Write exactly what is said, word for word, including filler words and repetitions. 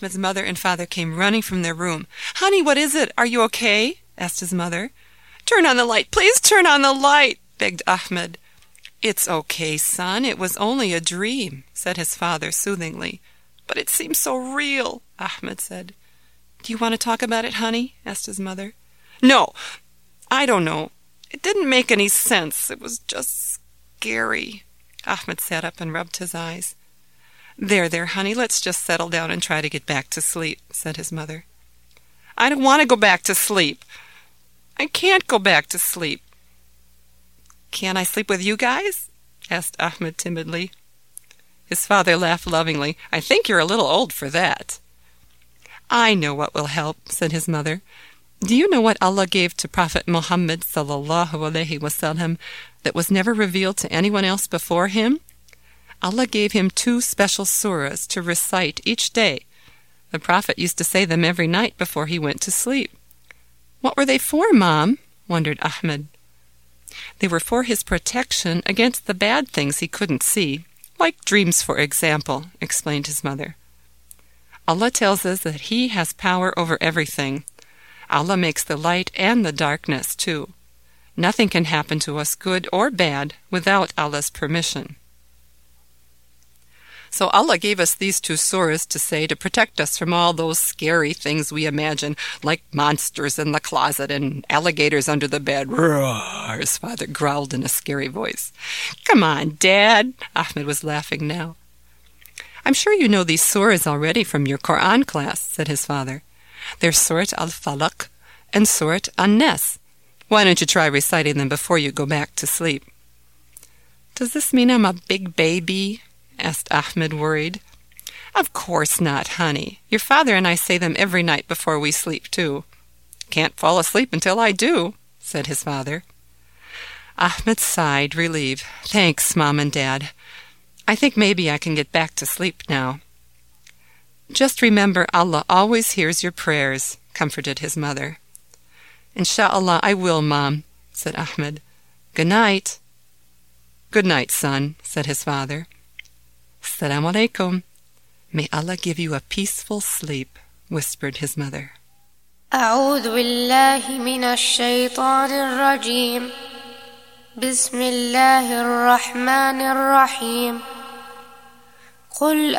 Ahmed's mother and father came running from their room. "Honey, what is it? Are you okay?" asked his mother. "Turn on the light. Please turn on the light," begged Ahmed. "It's okay, son. It was only a dream," said his father soothingly. "But it seems so real," Ahmed said. "Do you want to talk about it, honey?" asked his mother. "No, I don't know. It didn't make any sense. It was just scary." Ahmed sat up and rubbed his eyes. "There, there, honey, let's just settle down and try to get back to sleep," said his mother. "I don't want to go back to sleep. I can't go back to sleep." "Can't I sleep with you guys?" asked Ahmed timidly. His father laughed lovingly. "I think you're a little old for that." "I know what will help," said his mother. "Do you know what Allah gave to Prophet Muhammad sallallahu alaihi wasallam that was never revealed to anyone else before him? Allah gave him two special surahs to recite each day. The Prophet used to say them every night before he went to sleep." "What were they for, Mom?" wondered Ahmed. "They were for his protection against the bad things he couldn't see, like dreams, for example," explained his mother. "Allah tells us that He has power over everything. Allah makes the light and the darkness, too. Nothing can happen to us, good or bad, without Allah's permission. So Allah gave us these two surahs to say to protect us from all those scary things we imagine, like monsters in the closet and alligators under the bed." "Roar," his father growled in a scary voice. "Come on, Dad." Ahmed was laughing now. "I'm sure you know these surahs already from your Quran class," said his father. "They're Surat al-Falaq and Surat an-Nas. Why don't you try reciting them before you go back to sleep?" "Does this mean I'm a big baby?" asked Ahmed, worried. "Of course not, honey. Your father and I say them every night before we sleep, too." "Can't fall asleep until I do," said his father. Ahmed sighed, relieved. "Thanks, Mom and Dad. I think maybe I can get back to sleep now." "Just remember Allah always hears your prayers," comforted his mother. "Insha'Allah, I will, Mom," said Ahmed. "Good night." "Good night, son," said his father. "Assalamu alaikum. May Allah give you a peaceful sleep," whispered his mother. أعوذ بالله من الشيطان الرجيم بسم الله الرحمن الرحيم قل